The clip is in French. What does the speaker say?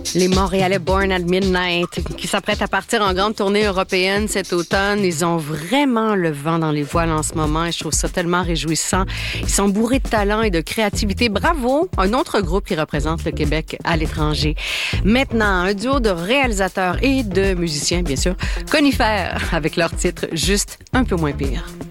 Les Montréalais Born at Midnight qui s'apprêtent à partir en grande tournée européenne cet automne. Ils ont vraiment le vent dans les voiles en ce moment et je trouve ça tellement réjouissant. Ils sont bourrés de talent et de créativité. Bravo! Un autre groupe qui représente le Québec à l'étranger. Maintenant, un duo de réalisateurs et de musiciens, bien sûr, Conifères, avec leur titre Juste un peu moins pire.